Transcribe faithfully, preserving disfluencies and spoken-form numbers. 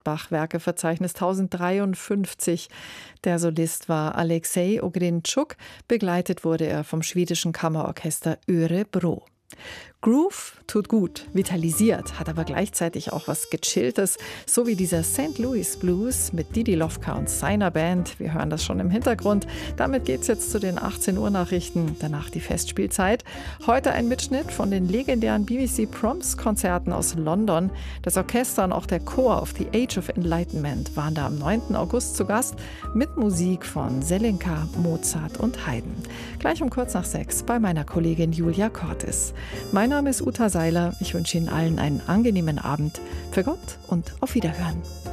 Bach-Werkeverzeichnis tausenddreiundfünfzig. Der Solist war Alexei Ogrinchuk, begleitet wurde er vom schwedischen Kammerorchester Örebro. Groove tut gut, vitalisiert, hat aber gleichzeitig auch was Gechilltes, so wie dieser Saint Louis Blues mit Didi Lofka und seiner Band. Wir hören das schon im Hintergrund. Damit geht's jetzt zu den achtzehn Uhr Nachrichten, danach die Festspielzeit. Heute ein Mitschnitt von den legendären B B C Proms Konzerten aus London. Das Orchester und auch der Chor of the Age of Enlightenment waren da am neunten August zu Gast mit Musik von Selinka, Mozart und Haydn. Gleich um kurz nach sechs bei meiner Kollegin Julia Cortis. Mein Name ist Uta Seiler. Ich wünsche Ihnen allen einen angenehmen Abend. Für Gott und auf Wiederhören.